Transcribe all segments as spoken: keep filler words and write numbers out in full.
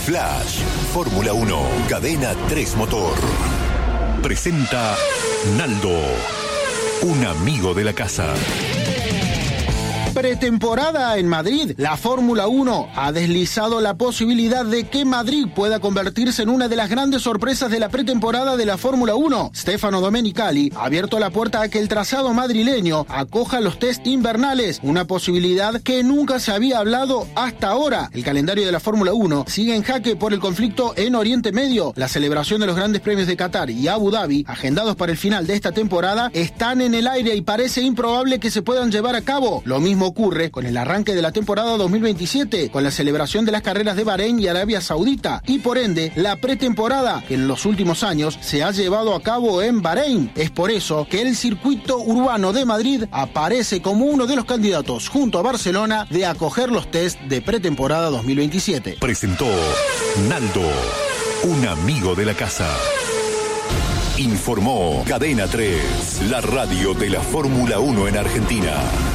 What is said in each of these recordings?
Flash, Fórmula uno, Cadena tres Motor. Presenta Naldo, un amigo de la casa. Pretemporada en Madrid. La Fórmula uno ha deslizado la posibilidad de que Madrid pueda convertirse en una de las grandes sorpresas de la pretemporada de la Fórmula uno. Stefano Domenicali ha abierto la puerta a que el trazado madrileño acoja los test invernales, una posibilidad que nunca se había hablado hasta ahora. El calendario de la Fórmula uno sigue en jaque por el conflicto en Oriente Medio. La celebración de los grandes premios de Qatar y Abu Dhabi, agendados para el final de esta temporada, están en el aire y parece improbable que se puedan llevar a cabo. Lo mismo ocurre con el arranque de la temporada dos mil veintisiete, con la celebración de las carreras de Bahrein y Arabia Saudita, y por ende la pretemporada, que en los últimos años se ha llevado a cabo en Bahrein. Es por eso que el circuito urbano de Madrid aparece como uno de los candidatos, junto a Barcelona, de acoger los test de pretemporada dos mil veintisiete. Presentó Naldo, un amigo de la casa. Informó Cadena tres, la radio de la Fórmula uno en Argentina.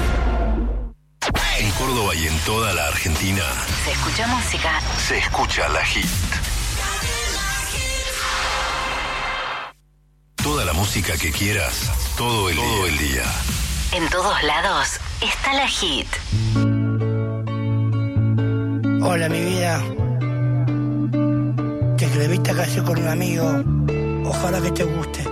En Córdoba y en toda la Argentina se escucha música. Se escucha La Hit. Toda la música que quieras, todo el, todo el día. En todos lados está La Hit. Hola, mi vida. Te escribí esta canción con un amigo. Ojalá que te guste.